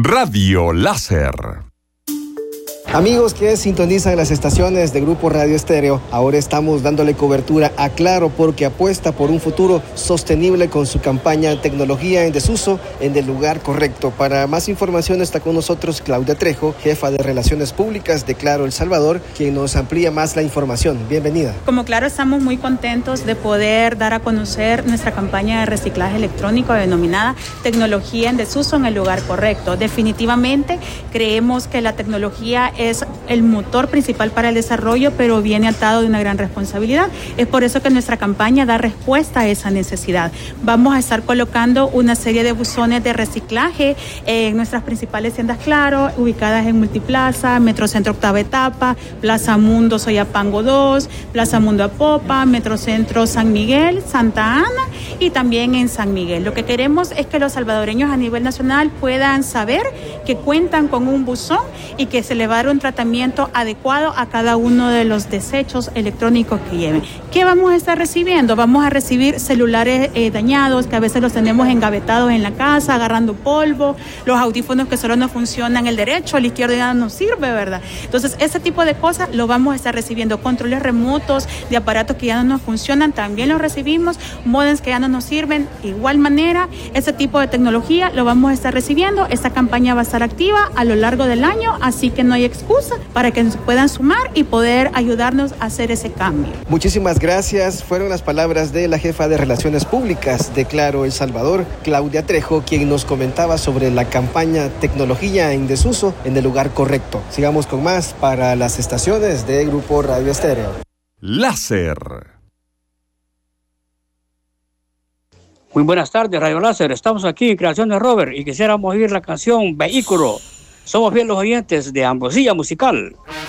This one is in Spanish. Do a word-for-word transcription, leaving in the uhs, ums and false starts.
Radio Láser. Amigos que sintonizan las estaciones de Grupo Radio Estéreo, ahora estamos dándole cobertura a Claro porque apuesta por un futuro sostenible con su campaña Tecnología en Desuso en el lugar correcto. Para más información está con nosotros Claudia Trejo, jefa de Relaciones Públicas de Claro El Salvador, quien nos amplía más la información. Bienvenida. Como Claro estamos muy contentos de poder dar a conocer nuestra campaña de reciclaje electrónico denominada Tecnología en Desuso en el lugar correcto. Definitivamente creemos que la tecnología es es el motor principal para el desarrollo, pero viene atado de una gran responsabilidad. Es por eso que nuestra campaña da respuesta a esa necesidad. Vamos a estar colocando una serie de buzones de reciclaje en nuestras principales tiendas Claro, ubicadas en Multiplaza, Metrocentro Octava Etapa, Plaza Mundo Soyapango dos, Plaza Mundo Apopa, Metrocentro San Miguel, Santa Ana y también en San Miguel. Lo que queremos es que los salvadoreños a nivel nacional puedan saber que cuentan con un buzón y que se le va a dar un tratamiento adecuado a cada uno de los desechos electrónicos que lleven. ¿Qué vamos a estar recibiendo? Vamos a recibir celulares eh, dañados, que a veces los tenemos engavetados en la casa, agarrando polvo, los audífonos que solo no funcionan el derecho, el izquierdo ya no sirve, ¿verdad? Entonces, ese tipo de cosas lo vamos a estar recibiendo. Controles remotos de aparatos que ya no nos funcionan, también los recibimos. Modems que ya no nos sirven, igual manera, ese tipo de tecnología lo vamos a estar recibiendo. Esta campaña va a estar activa a lo largo del año, así que no hay excusa para que nos puedan sumar y poder ayudarnos a hacer ese cambio. Muchísimas gracias. Fueron las palabras de la jefa de Relaciones Públicas de Claro El Salvador, Claudia Trejo, quien nos comentaba sobre la campaña Tecnología en Desuso en el lugar correcto. Sigamos con más para las estaciones de Grupo Radio Estéreo. Láser. Muy buenas tardes, Radio Láser. Estamos aquí en Creaciones Robert y quisiéramos oír la canción Vehículo. Somos bien los oyentes de Ambrosía Musical.